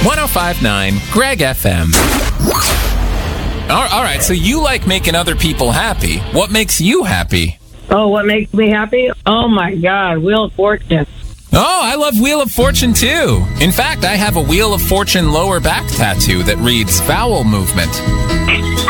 1059 Greg FM. All right, so you like making other people happy. What makes you happy? Oh, what makes me happy? Oh, my God, Wheel of Fortune. Oh, I love Wheel of Fortune, too. In fact, I have a Wheel of Fortune lower back tattoo that reads Vowel Movement.